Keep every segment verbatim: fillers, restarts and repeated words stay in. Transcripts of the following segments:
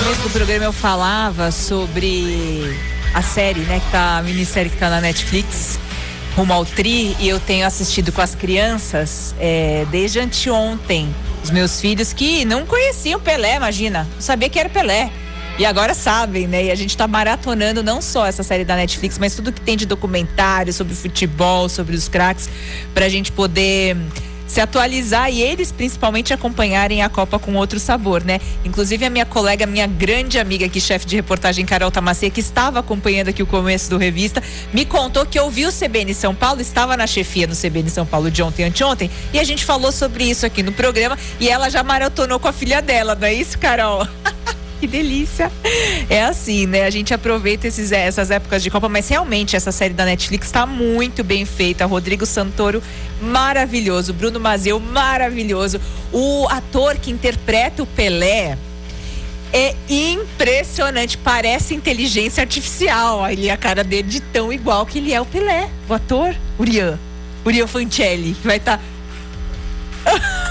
começo do programa eu falava sobre a série, né, que tá, a minissérie que tá na Netflix, Rumo ao Tri, e eu tenho assistido com as crianças é, desde anteontem. Os meus filhos que não conheciam Pelé, imagina, não sabia que era Pelé. E agora sabem, né? E a gente tá maratonando não só essa série da Netflix, mas tudo que tem de documentário sobre futebol, sobre os craques, pra gente poder se atualizar e eles principalmente acompanharem a Copa com outro sabor, né? Inclusive a minha colega, minha grande amiga aqui, chefe de reportagem, Carol Tamacia, que estava acompanhando aqui o começo do Revista, me contou que ouviu o C B N São Paulo, estava na chefia no C B N São Paulo de ontem e anteontem, e a gente falou sobre isso aqui no programa, e ela já maratonou com a filha dela, não é isso, Carol? Que delícia. É assim, né? A gente aproveita esses, essas épocas de Copa, mas realmente essa série da Netflix está muito bem feita. Rodrigo Santoro, maravilhoso. Bruno Mazeu, maravilhoso. O ator que interpreta o Pelé é impressionante. Parece inteligência artificial. Ali a cara dele de tão igual que ele é o Pelé. O ator, Urian. Urian Fancelli, que vai estar... Tá...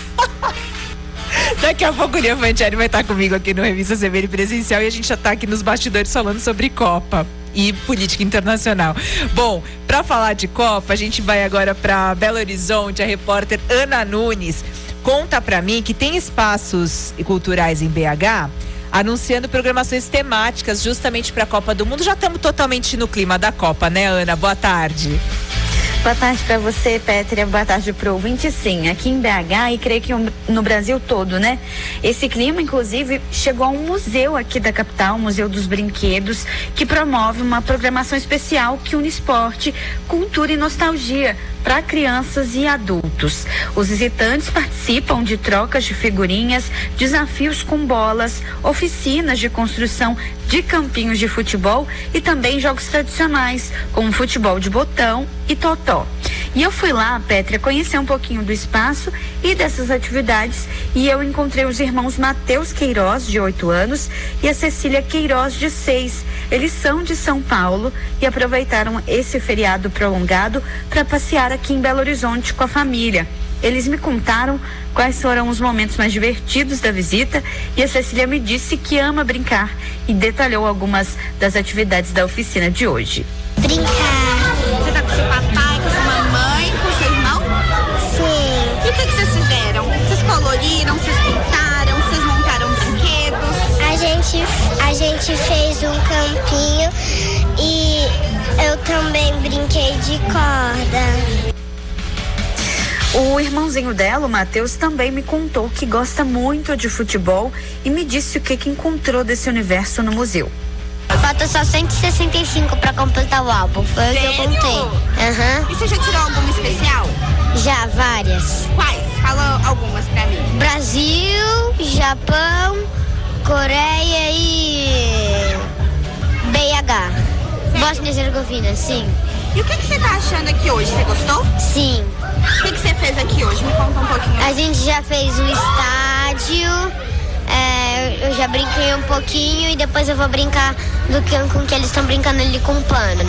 Daqui a pouco o Urian Fancelli vai estar comigo aqui no Revista C B N Presencial e a gente já está aqui nos bastidores falando sobre Copa e política internacional. Bom, para falar de Copa, a gente vai agora para Belo Horizonte. A repórter Ana Nunes conta para mim que tem espaços culturais em B H anunciando programações temáticas justamente para a Copa do Mundo. Já estamos totalmente no clima da Copa, né, Ana? Boa tarde. Boa tarde para você, Pétria. Boa tarde pro ouvinte. Sim, aqui em B H e creio que no Brasil todo, né? Esse clima, inclusive, chegou a um museu aqui da capital, o Museu dos Brinquedos, que promove uma programação especial que une esporte, cultura e nostalgia para crianças e adultos. Os visitantes participam de trocas de figurinhas, desafios com bolas, oficinas de construção de campinhos de futebol e também jogos tradicionais, como futebol de botão e totó. E eu fui lá, Pétria, conhecer um pouquinho do espaço e dessas atividades, e eu encontrei os irmãos Matheus Queiroz, de oito anos, e a Cecília Queiroz, de seis. Eles são de São Paulo e aproveitaram esse feriado prolongado para passear aqui em Belo Horizonte com a família. Eles me contaram quais foram os momentos mais divertidos da visita, e a Cecília me disse que ama brincar e detalhou algumas das atividades da oficina de hoje. Brincar. Você tá com seu papai, com sua mamãe, com seu irmão? Sim. E o que, que vocês fizeram? Vocês coloriram, vocês pintaram, vocês montaram brinquedos? A gente, a gente fez um campinho e eu também brinquei de corda. O irmãozinho dela, o Matheus, também me contou que gosta muito de futebol e me disse o que, que encontrou desse universo no museu. Falta só cento e sessenta e cinco para completar o álbum, foi o que eu contei. Uhum. E você já tirou alguma especial? Já, várias. Quais? Fala algumas pra mim. Brasil, Japão, Coreia e B H. Bósnia e Herzegovina, sim. E o que, que você tá achando aqui hoje? Você gostou? Sim. O que, que você fez aqui hoje? Me conta um pouquinho. A gente já fez o estádio, é, eu já brinquei um pouquinho e depois eu vou brincar do que, com o que eles estão brincando ali com o pano.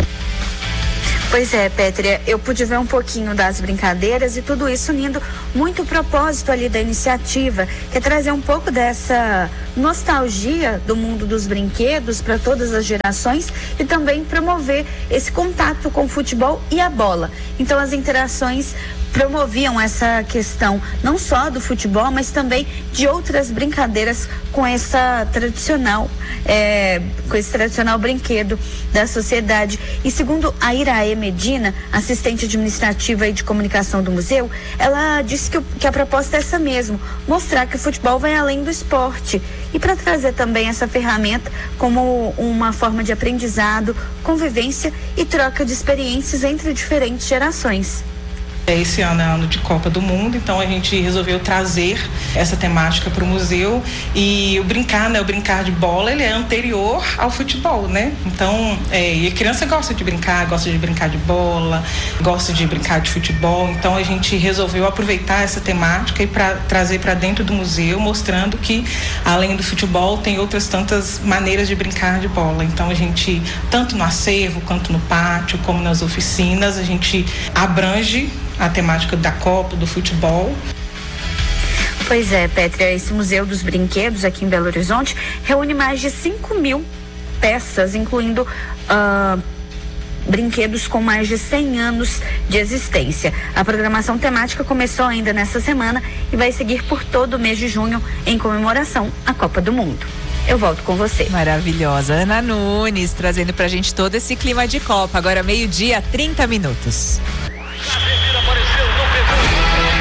Pois é, Pétria, eu pude ver um pouquinho das brincadeiras e tudo isso unindo muito o propósito ali da iniciativa, que é trazer um pouco dessa nostalgia do mundo dos brinquedos para todas as gerações e também promover esse contato com o futebol e a bola. Então as interações promoviam essa questão não só do futebol, mas também de outras brincadeiras com essa tradicional, é, com esse tradicional brinquedo da sociedade. E segundo a Iraê Medina, assistente administrativa e de comunicação do museu, ela disse que, que a proposta é essa mesmo, mostrar que o futebol vai além do esporte e para trazer também essa ferramenta como uma forma de aprendizado, convivência e troca de experiências entre diferentes gerações. Esse ano é ano de Copa do Mundo, então a gente resolveu trazer essa temática para o museu e o brincar, né? O brincar de bola, ele é anterior ao futebol, né? Então, é, e a criança gosta de brincar, gosta de brincar de bola, gosta de brincar de futebol, então a gente resolveu aproveitar essa temática e pra, trazer para dentro do museu, mostrando que além do futebol tem outras tantas maneiras de brincar de bola. Então a gente, tanto no acervo, quanto no pátio, como nas oficinas, a gente abrange a temática da Copa, do futebol. Pois é, Pétria, esse Museu dos Brinquedos aqui em Belo Horizonte reúne mais de cinco mil peças, incluindo uh, brinquedos com mais de cem anos de existência. A programação temática começou ainda nessa semana e vai seguir por todo o mês de junho em comemoração à Copa do Mundo. Eu volto com você. Maravilhosa. Ana Nunes trazendo pra gente todo esse clima de Copa. Agora meio-dia, trinta minutos.